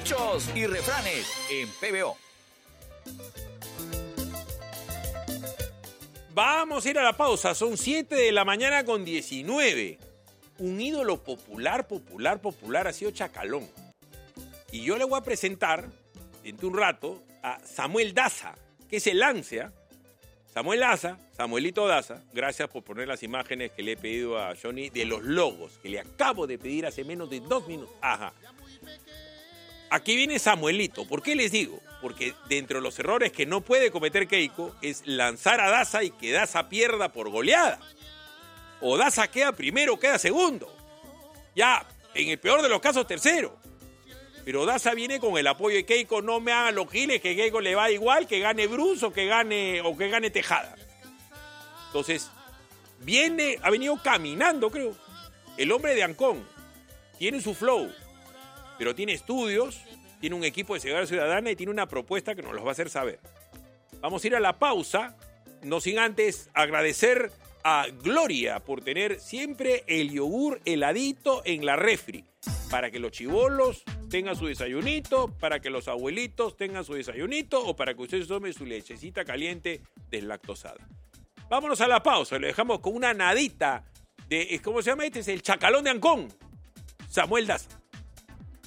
Dichos y refranes en PBO. Vamos a ir a la pausa, son 7:19 a.m. Un ídolo popular ha sido Chacalón. Y yo le voy a presentar, dentro de un rato, a Samuel Daza, que es el Lancia. Samuel Daza, Samuelito Daza, gracias por poner las imágenes que le he pedido a Johnny de los logos, que le acabo de pedir hace menos de 2 minutos. Ajá. Aquí viene Samuelito. ¿Por qué les digo? Porque dentro de los errores que no puede cometer Keiko es lanzar a Daza y que Daza pierda por goleada. O Daza queda primero o queda segundo. Ya, en el peor de los casos, tercero. Pero Daza viene con el apoyo de Keiko. No me hagan los giles, que Keiko le va igual, que gane Bruce o que gane Tejada. Entonces, ha venido caminando, creo. El hombre de Ancón tiene su flow, pero tiene estudios, tiene un equipo de seguridad ciudadana y tiene una propuesta que nos los va a hacer saber. Vamos a ir a la pausa, no sin antes agradecer a Gloria por tener siempre el yogur heladito en la refri, para que los chibolos tengan su desayunito, para que los abuelitos tengan su desayunito o para que ustedes tomen su lechecita caliente deslactosada. Vámonos a la pausa, lo dejamos con una nadita de, ¿cómo se llama este? Es el Chacalón de Ancón, Samuel Daza.